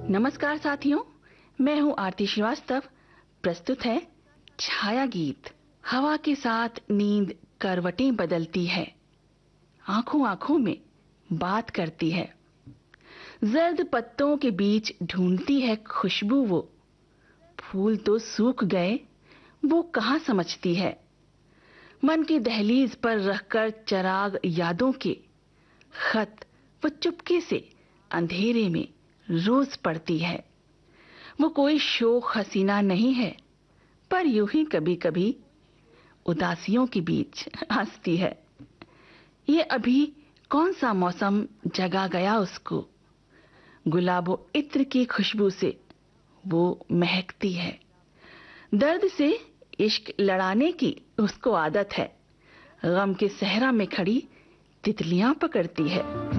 नमस्कार साथियों, मैं हूं आरती श्रीवास्तव। प्रस्तुत है छाया गीत। हवा के साथ नींद करवटें बदलती है, आंखों आंखों में बात करती है। जर्द पत्तों के बीच ढूंढती है खुशबू वो। फूल तो सूख गए, वो कहाँ समझती है। मन की दहलीज पर रखकर चराग यादों के खत वो चुपके से अंधेरे में रोज पड़ती है। वो कोई शोख हसीना नहीं है, पर यूं ही कभी कभी उदासियों के बीच हंसती है। ये अभी कौन सा मौसम जगा गया उसको, गुलाबो इत्र की खुशबू से वो महकती है। दर्द से इश्क लड़ाने की उसको आदत है, गम के सहरा में खड़ी तितलियां पकड़ती है।